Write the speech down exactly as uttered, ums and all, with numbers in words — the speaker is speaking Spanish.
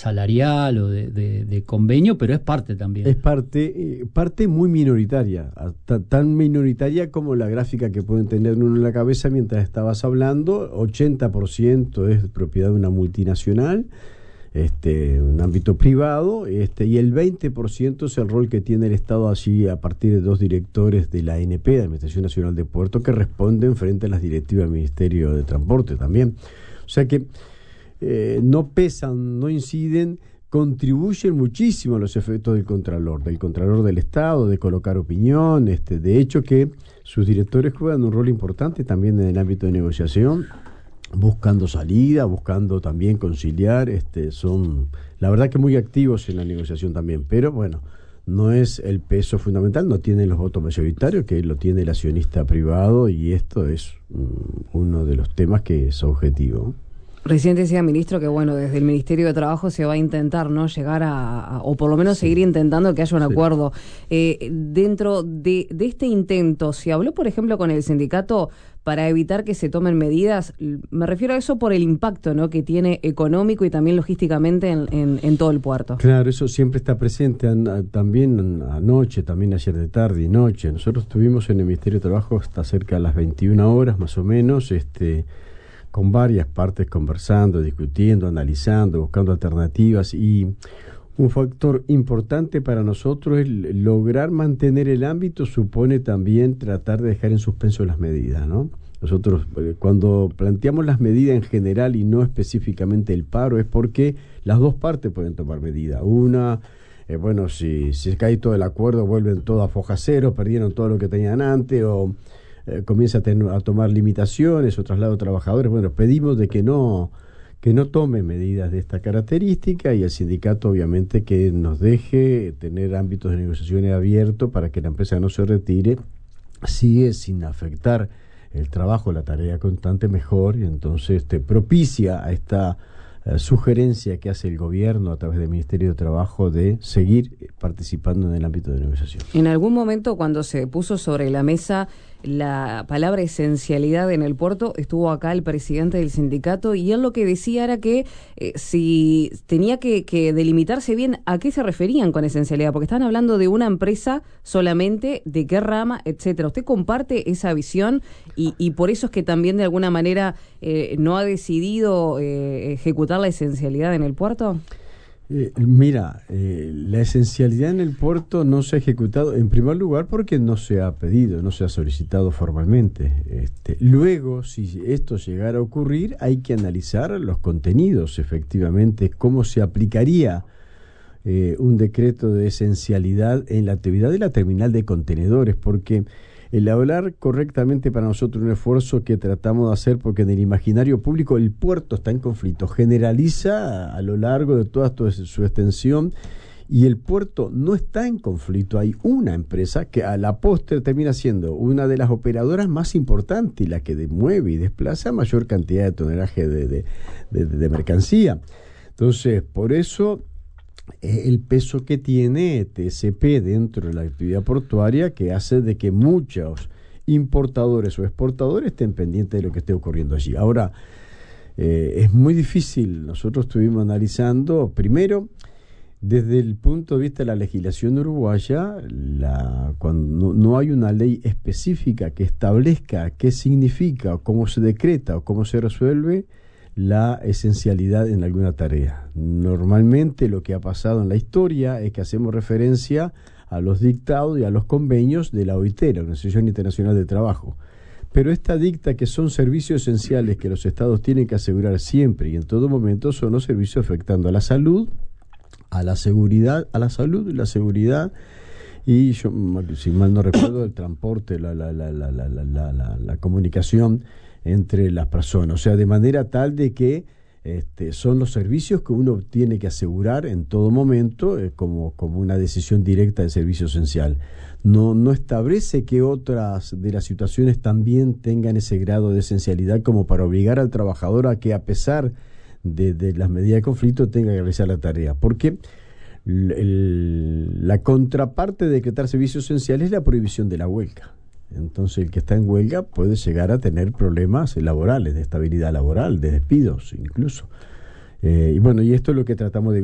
salarial o de, de, de convenio, pero es parte también. Es parte, eh, parte muy minoritaria, hasta tan minoritaria como la gráfica que pueden tener uno en la cabeza mientras estabas hablando. ochenta por ciento es propiedad de una multinacional, este, un ámbito privado, este, y el veinte por ciento es el rol que tiene el Estado allí a partir de dos directores de la A N P, de la Administración Nacional de Puertos, que responden frente a las directivas del Ministerio de Transporte también. O sea que eh, no pesan, no inciden, contribuyen muchísimo a los efectos del Contralor, del Contralor del Estado, de colocar opinión, este, de hecho que sus directores juegan un rol importante también en el ámbito de negociación, buscando salida, buscando también conciliar, este, son la verdad que muy activos en la negociación también, pero bueno, no es el peso fundamental, no tienen los votos mayoritarios, que lo tiene el accionista privado, y esto es um, uno de los temas que es objetivo. Recién decía, ministro, que bueno, desde el Ministerio de Trabajo se va a intentar, ¿no?, llegar a, a o por lo menos sí. seguir intentando que haya un sí. acuerdo. Eh, dentro de, de este intento, ¿se habló, por ejemplo, con el sindicato para evitar que se tomen medidas? Me refiero a eso por el impacto, ¿no?, que tiene económico y también logísticamente en, en, en todo el puerto. Claro, eso siempre está presente. También anoche, también ayer de tarde y noche. Nosotros estuvimos en el Ministerio de Trabajo hasta cerca de las veintiuna horas, más o menos, este... con varias partes conversando, discutiendo, analizando, buscando alternativas, y un factor importante para nosotros es lograr mantener el ámbito, supone también tratar de dejar en suspenso las medidas, ¿no? Nosotros cuando planteamos las medidas en general y no específicamente el paro es porque las dos partes pueden tomar medidas. Una, eh, bueno, si, si cae todo el acuerdo, vuelven todo a foja cero, perdieron todo lo que tenían antes, o Eh, comienza a, tener, a tomar limitaciones o traslado de trabajadores. Bueno, pedimos de que no que no tome medidas de esta característica, y el sindicato obviamente que nos deje tener ámbitos de negociaciones abiertos para que la empresa no se retire, sigue sin afectar el trabajo, la tarea constante, mejor, y entonces te propicia a esta uh, sugerencia que hace el gobierno a través del Ministerio de Trabajo de seguir participando en el ámbito de negociación. En algún momento, cuando se puso sobre la mesa la palabra esencialidad en el puerto, estuvo acá el presidente del sindicato, y él lo que decía era que eh, si tenía que, que delimitarse bien a qué se referían con esencialidad, porque estaban hablando de una empresa solamente, de qué rama, etcétera. ¿Usted comparte esa visión y, y por eso es que también de alguna manera eh, no ha decidido eh, ejecutar la esencialidad en el puerto? Eh, mira, eh, la esencialidad en el puerto no se ha ejecutado, en primer lugar porque no se ha pedido, no se ha solicitado formalmente. Este, luego, si esto llegara a ocurrir, hay que analizar los contenidos, efectivamente, cómo se aplicaría eh, un decreto de esencialidad en la actividad de la terminal de contenedores, porque el hablar correctamente para nosotros es un esfuerzo que tratamos de hacer, porque en el imaginario público el puerto está en conflicto, generaliza a, a lo largo de toda su extensión, y el puerto no está en conflicto. Hay una empresa que a la postre termina siendo una de las operadoras más importantes y la que mueve y desplaza mayor cantidad de tonelaje de, de, de, de mercancía. Entonces, por eso el peso que tiene T S P dentro de la actividad portuaria, que hace de que muchos importadores o exportadores estén pendientes de lo que esté ocurriendo allí. Ahora, eh, es muy difícil. Nosotros estuvimos analizando, primero, desde el punto de vista de la legislación uruguaya, la, cuando no, no hay una ley específica que establezca qué significa, o cómo se decreta, o cómo se resuelve la esencialidad en alguna tarea. Normalmente lo que ha pasado en la historia es que hacemos referencia a los dictados y a los convenios de la O I T, la Organización Internacional del Trabajo. Pero esta dicta que son servicios esenciales que los estados tienen que asegurar siempre y en todo momento, son los servicios afectando a la salud, a la seguridad, a la salud y la seguridad, y yo, si mal no recuerdo, el transporte, la, la, la, la, la, la, la, la comunicación entre las personas, o sea, de manera tal de que este, son los servicios que uno tiene que asegurar en todo momento, eh, como, como una decisión directa de servicio esencial. No, no establece que otras de las situaciones también tengan ese grado de esencialidad como para obligar al trabajador a que, a pesar de, de las medidas de conflicto, tenga que realizar la tarea, porque el, el, la contraparte de decretar servicios esenciales es la prohibición de la huelga. Entonces el que está en huelga puede llegar a tener problemas laborales, de estabilidad laboral, de despidos incluso. Eh, y bueno, y esto es lo que tratamos de